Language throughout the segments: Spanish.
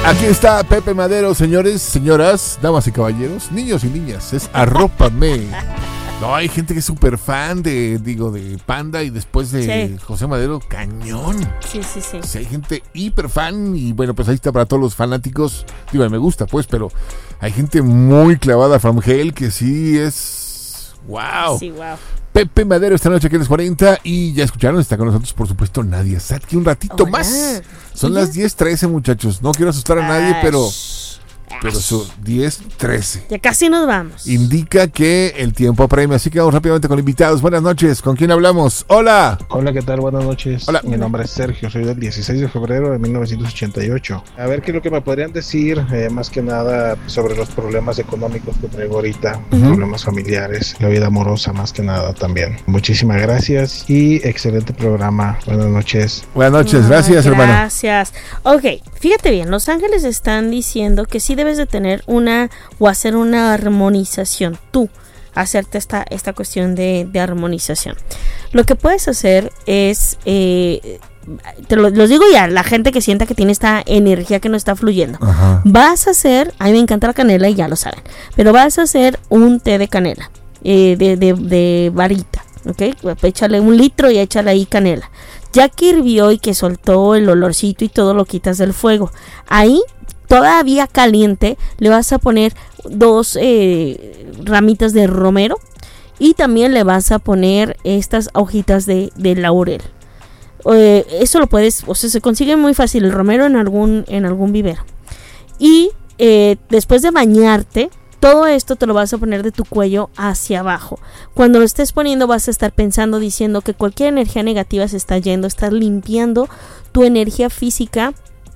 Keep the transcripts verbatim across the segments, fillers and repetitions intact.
Aquí está Pepe Madero, señores, señoras, damas y caballeros, niños y niñas, es Arrópame. No, hay gente que es súper fan de, digo, de Panda y después de sí. José Madero, cañón. Sí, sí, sí. Sí, hay gente hiper fan y bueno, pues ahí está para todos los fanáticos. Digo, me gusta pues, pero hay gente muy clavada from hell que sí es... ¡Wow! Sí, wow. Pepe Madero esta noche aquí en los cuarenta y ya escucharon, está con nosotros por supuesto Nadia Satki un ratito Hola. más. Son ¿Sí? las diez trece muchachos, no quiero asustar a nadie, pero... Pero son diez trece. Ya casi nos vamos. Indica que el tiempo apremia, así que vamos rápidamente con invitados. Buenas noches, ¿con quién hablamos? Hola. Hola, ¿qué tal? Buenas noches. Hola. Mi nombre es Sergio, soy del dieciséis de febrero de mil novecientos ochenta y ocho. A ver qué es lo que me podrían decir, eh, más que nada sobre los problemas económicos que traigo ahorita, uh-huh. problemas familiares, la vida amorosa más que nada también. Muchísimas gracias y excelente programa. Buenas noches. Buenas noches, ah, gracias, hermano. Gracias. Ok, fíjate bien, los ángeles están diciendo que sí debes de tener una o hacer una armonización, tú hacerte esta, esta cuestión de, de armonización. Lo que puedes hacer es, eh, te lo los digo ya, la gente que sienta que tiene esta energía que no está fluyendo, Ajá. vas a hacer, a mí me encanta la canela y ya lo saben, pero vas a hacer un té de canela, eh, de, de, de varita, ¿ok? Échale un litro y échale ahí canela. Ya que hirvió y que soltó el olorcito y todo, lo quitas del fuego. Ahí todavía caliente le vas a poner dos eh, ramitas de romero y también le vas a poner estas hojitas de, de laurel. Eh, eso lo puedes, o sea, se consigue muy fácil el romero en algún, en algún vivero. Y eh, después de bañarte, todo esto te lo vas a poner de tu cuello hacia abajo. Cuando lo estés poniendo vas a estar pensando, diciendo que cualquier energía negativa se está yendo, estás limpiando tu energía física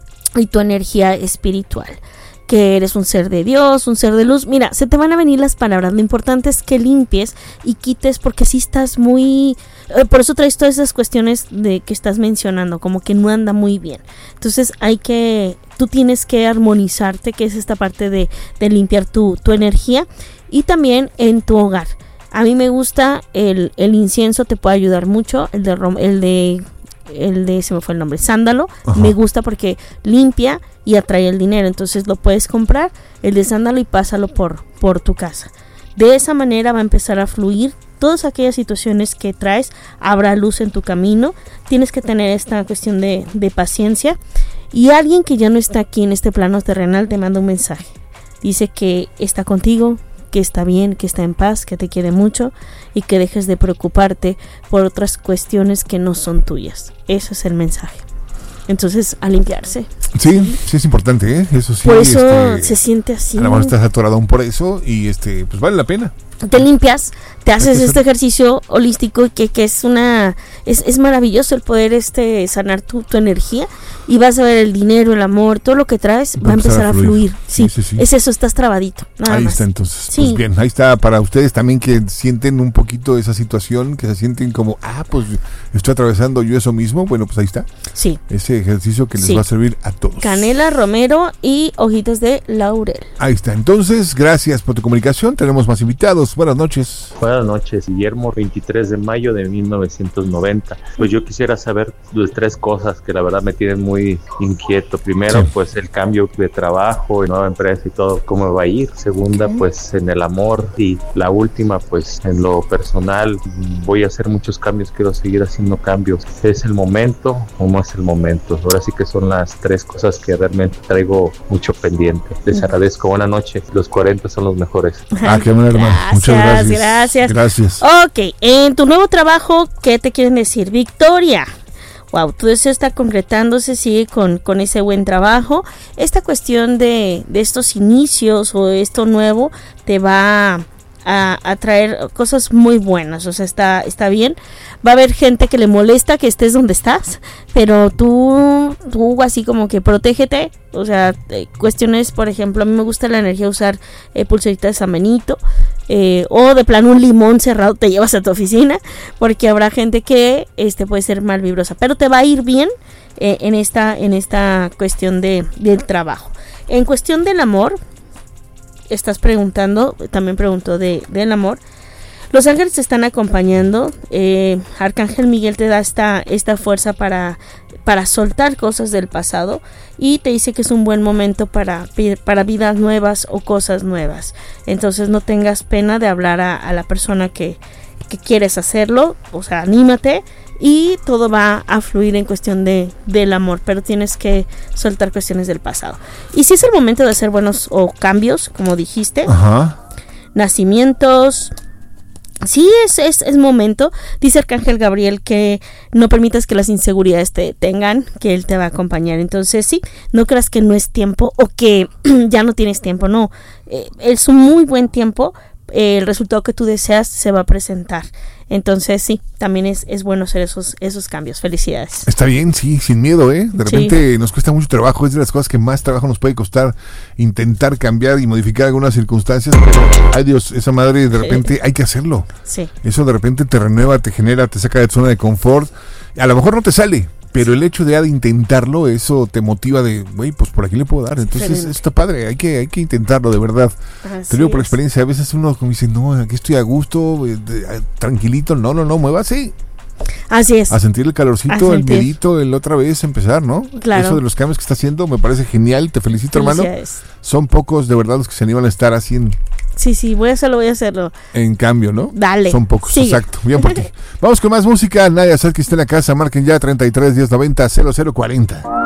y tu energía espiritual, que eres un ser de Dios, un ser de luz. Mira, se te van a venir las palabras, lo importante es que limpies y quites, porque si estás muy, eh, por eso traes todas esas cuestiones de que estás mencionando, como que no anda muy bien. Entonces hay que, tú tienes que armonizarte, que es esta parte de, de limpiar tu, tu energía, y también en tu hogar. A mí me gusta el, el incienso, te puede ayudar mucho, el de rom, el de el de, se me fue el nombre, sándalo. Ajá. Me gusta porque limpia y atrae el dinero, entonces lo puedes comprar, el de sándalo, y pásalo por, por tu casa. De esa manera va a empezar a fluir todas aquellas situaciones que traes, habrá luz en tu camino. Tienes que tener esta cuestión de, de paciencia, y alguien que ya no está aquí en este plano terrenal te manda un mensaje, dice que está contigo, que está bien, que está en paz, que te quiere mucho y que dejes de preocuparte por otras cuestiones que no son tuyas. Ese es el mensaje. Entonces, a limpiarse. Sí, sí es importante, ¿eh? Eso sí. Por eso este, se siente así. A lo mejor estás atorado aún por eso y este, pues vale la pena. Te limpias, te haces este ejercicio holístico que, que es una es, es maravilloso el poder este sanar tu, tu energía, y vas a ver el dinero, el amor, todo lo que traes va, va a empezar a fluir, a fluir. Sí, sí, sí, sí. Es eso, estás trabadito, nada ahí más. Está entonces, sí. Pues bien, ahí está para ustedes también que sienten un poquito esa situación, que se sienten como, ah, pues estoy atravesando yo eso mismo, bueno, pues ahí está. Sí. Ese ejercicio que les sí. va a servir a todos. Canela, romero y hojitas de laurel. Ahí está, entonces, gracias por tu comunicación, tenemos más invitados. Buenas noches. Buenas noches, Guillermo, veintitrés de mayo de mil novecientos noventa. Pues yo quisiera saber pues, tres cosas que la verdad me tienen muy inquieto. Primero, sí. pues el cambio de trabajo, nueva empresa y todo, cómo me va a ir. Segunda, okay. pues en el amor. Y la última, pues en lo personal, voy a hacer muchos cambios, quiero seguir haciendo cambios. ¿Es el momento o no es el momento? Ahora sí que son las tres cosas que realmente traigo mucho pendiente. Les agradezco, buenas noches. Los cuarenta son los mejores. Ah, qué bueno, hermano. Muchas gracias. Gracias. Gracias. Ok, en tu nuevo trabajo, ¿qué te quieren decir? Victoria. Wow, todo eso está concretándose, sigue con, con ese buen trabajo. Esta cuestión de, de estos inicios o esto nuevo te va a, a traer cosas muy buenas, o sea, está, está bien. Va a haber gente que le molesta que estés donde estás, pero tú, tú así como que protégete, o sea, eh, cuestiones, por ejemplo, a mí me gusta la energía usar eh, pulseritas de San Benito, eh, o de plano un limón cerrado te llevas a tu oficina, porque habrá gente que este puede ser mal vibrosa, pero te va a ir bien eh, en esta, en esta cuestión de, del trabajo. En cuestión del amor, estás preguntando, también preguntó de, del amor. Los ángeles te están acompañando. eh, Arcángel Miguel te da esta, esta fuerza para, para soltar cosas del pasado y te dice que es un buen momento para, para vidas nuevas o cosas nuevas. Entonces no tengas pena de hablar a, a la persona que, que quieres hacerlo, o sea, anímate y todo va a fluir en cuestión de, del amor, pero tienes que soltar cuestiones del pasado. Y si es el momento de hacer buenos o cambios, como dijiste, Ajá. nacimientos, sí es, es, es momento. Dice Arcángel Gabriel que no permitas que las inseguridades te tengan, que él te va a acompañar. Entonces sí, no creas que no es tiempo o que ya no tienes tiempo, no, eh, es un muy buen tiempo. Eh, el resultado que tú deseas se va a presentar. Entonces sí, también es, es bueno hacer esos, esos cambios. Felicidades. Está bien, sí, sin miedo, ¿eh? De repente sí. Nos cuesta mucho trabajo, es de las cosas que más trabajo nos puede costar intentar cambiar y modificar algunas circunstancias, pero, ay Dios, esa madre de repente sí. Hay que hacerlo. Sí. Eso de repente te renueva, te genera, te saca de tu zona de confort. A lo mejor no te sale, pero el hecho de, de intentarlo, eso te motiva de, güey, pues por aquí le puedo dar. Entonces, eso está padre, hay que, hay que intentarlo, de verdad. Así te digo por es. experiencia, a veces uno como dice, no, aquí estoy a gusto, eh, de, tranquilito, no, no, no, muévase. Así es. A sentir el calorcito, el miedito, el otra vez empezar, ¿no? Claro. Eso de los cambios que está haciendo me parece genial, te felicito, hermano. Son pocos, de verdad, los que se animan a estar así en... Sí, sí, voy a hacerlo, voy a hacerlo. En cambio, ¿no? Dale. Son pocos, sigue. Exacto. Bien por ti. Vamos con más música. Nadie hacer que esté en la casa. Marquen ya treinta y tres, diez, noventa, cero cero cuarenta.